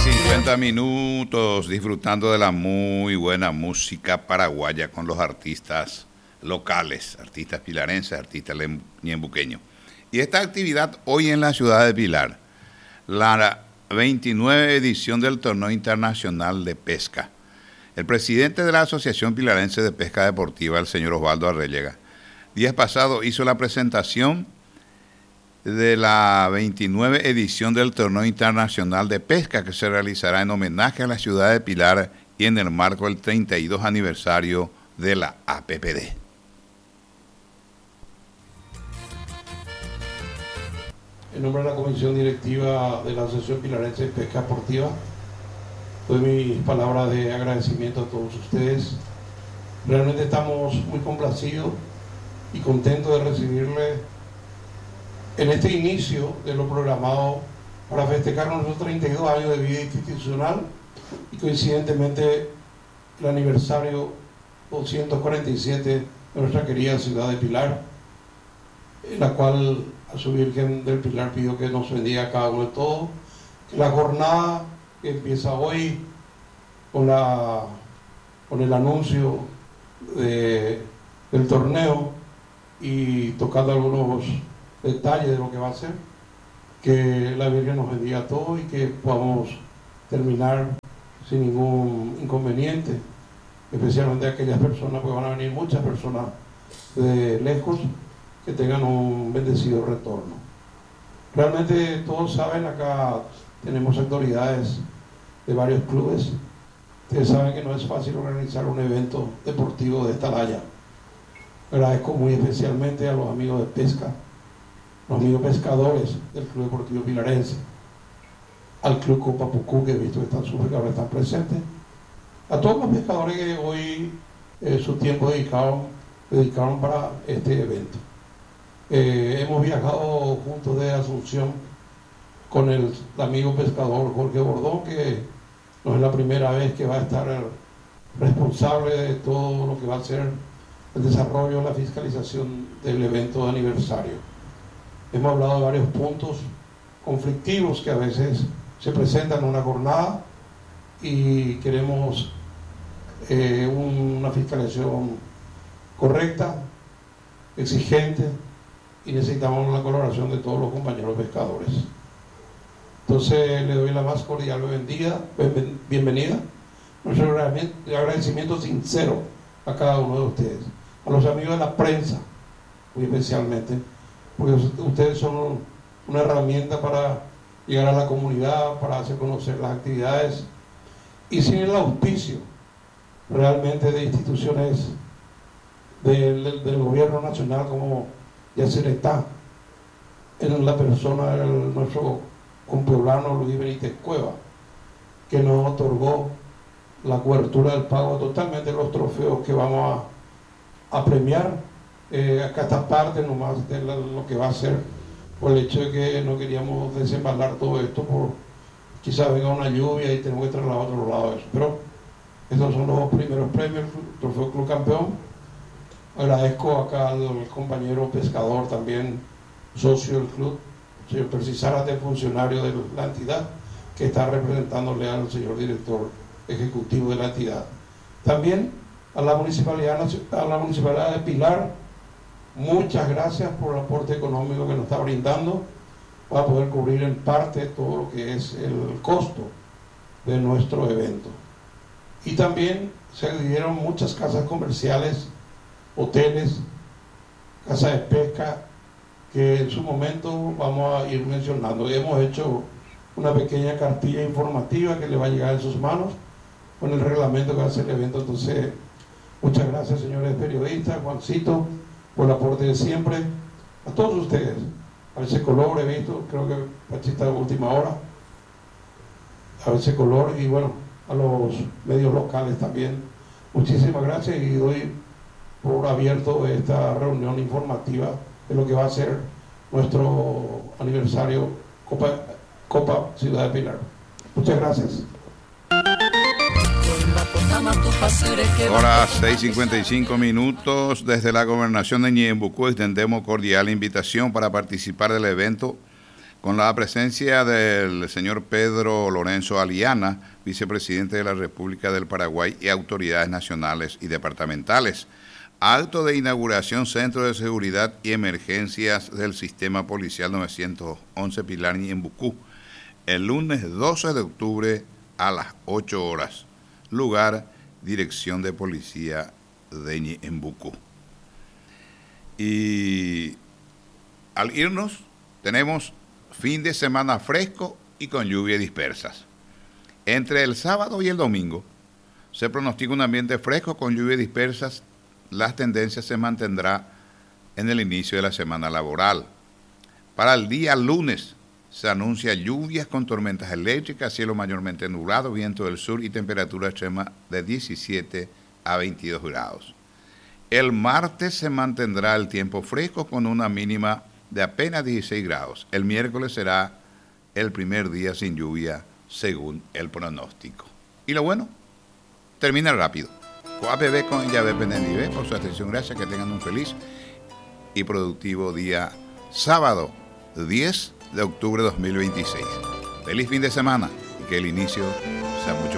6:50 minutos, disfrutando de la muy buena música paraguaya con los artistas locales, artistas pilarenses, artistas ñembuqueños. Y esta actividad hoy en la ciudad de Pilar, la 29 edición del Torneo Internacional de Pesca. El presidente de la Asociación Pilarense de Pesca Deportiva, el señor Osvaldo Arrellega, días pasados hizo la presentación de la 29 edición del Torneo Internacional de Pesca que se realizará en homenaje a la ciudad de Pilar y en el marco del 32 aniversario de la APPD. En nombre de la Comisión Directiva de la Asociación Pilarense de Pesca Deportiva, doy mis palabras de agradecimiento a todos ustedes. Realmente estamos muy complacidos y contentos de recibirles en este inicio de lo programado para festejar nuestros 32 años de vida institucional y coincidentemente el aniversario 247 de nuestra querida ciudad de Pilar, en la cual a su Virgen del Pilar pidió que nos bendiga a cada uno de todos. Que la jornada que empieza hoy con el anuncio del torneo y tocando algunos detalles de lo que va a ser, que la Virgen nos bendiga a todos y que podamos terminar sin ningún inconveniente, especialmente aquellas personas, porque van a venir muchas personas de lejos, que tengan un bendecido retorno. Realmente todos saben, acá tenemos autoridades de varios clubes. Ustedes saben que no es fácil organizar un evento deportivo de esta talla. Agradezco muy especialmente a los amigos de pesca, los amigos pescadores del Club Deportivo Pilarense, al Club Copa Pucú, que he visto que están están presentes, a todos los pescadores que hoy su tiempo dedicaron para este evento. Hemos viajado juntos de Asunción con el amigo pescador Jorge Bordón, que no es la primera vez que va a estar responsable de todo lo que va a ser el desarrollo, la fiscalización del evento de aniversario. Hemos hablado de varios puntos conflictivos que a veces se presentan en una jornada y queremos una fiscalización correcta, exigente, y necesitamos la colaboración de todos los compañeros pescadores. Entonces le doy la más cordial bienvenida, nuestro agradecimiento sincero a cada uno de ustedes, a los amigos de la prensa muy especialmente, porque ustedes son una herramienta para llegar a la comunidad, para hacer conocer las actividades, y sin el auspicio realmente de instituciones del gobierno nacional, como ya se le está en la persona de nuestro compueblano Luis Benítez Cueva, que nos otorgó la cobertura del pago totalmente de los trofeos que vamos a premiar. Acá esta parte nomás de lo que va a ser, por el hecho de que no queríamos desembalar todo esto, por quizás venga una lluvia y tenemos que trasladar a otro lado de eso. Pero estos son los primeros premios, el Trofeo Club Campeón. Agradezco acá al compañero pescador, también socio del club, señor Percy Zárate, funcionario de la entidad, que está representándole al señor director ejecutivo de la entidad. También a la municipalidad de Pilar, muchas gracias por el aporte económico que nos está brindando para poder cubrir en parte todo lo que es el costo de nuestro evento. Y también se dieron muchas casas comerciales, hoteles, casas de pesca, que en su momento vamos a ir mencionando. Hemos hecho una pequeña cartilla informativa que le va a llegar en sus manos con el reglamento que va a hacer el evento. Entonces, muchas gracias, señores periodistas, Juancito, por el aporte de siempre, a todos ustedes. A veces Color, he visto, creo que Pachita de última hora, a veces Color, y bueno, a los medios locales también. Muchísimas gracias y doy por abierto esta reunión informativa de lo que va a ser nuestro aniversario Copa Ciudad de Pilar. Muchas gracias. Ahora 6:55 minutos. Desde la gobernación de Ñembucú extendemos cordial invitación para participar del evento con la presencia del señor Pedro Lorenzo Aliana, vicepresidente de la República del Paraguay, y autoridades nacionales y departamentales. Acto de inauguración Centro de Seguridad y Emergencias del Sistema Policial 911 Pilar Ñembucú, el lunes 12 de octubre a las 8 horas. Lugar, Dirección de Policía de Ñembucú. Y al irnos, tenemos fin de semana fresco y con lluvias dispersas. Entre el sábado y el domingo se pronostica un ambiente fresco con lluvias dispersas. Las tendencias se mantendrá en el inicio de la semana laboral. Para el día lunes se anuncia lluvias con tormentas eléctricas, cielo mayormente nublado, viento del sur y temperatura extrema de 17 a 22 grados. El martes se mantendrá el tiempo fresco con una mínima de apenas 16 grados. El miércoles será el primer día sin lluvia según el pronóstico. Y lo bueno, termina rápido. Coapb con Yahvé Penendivé por su atención. Gracias, que tengan un feliz y productivo día sábado 10 de octubre de 2026. Feliz fin de semana y que el inicio sea mucho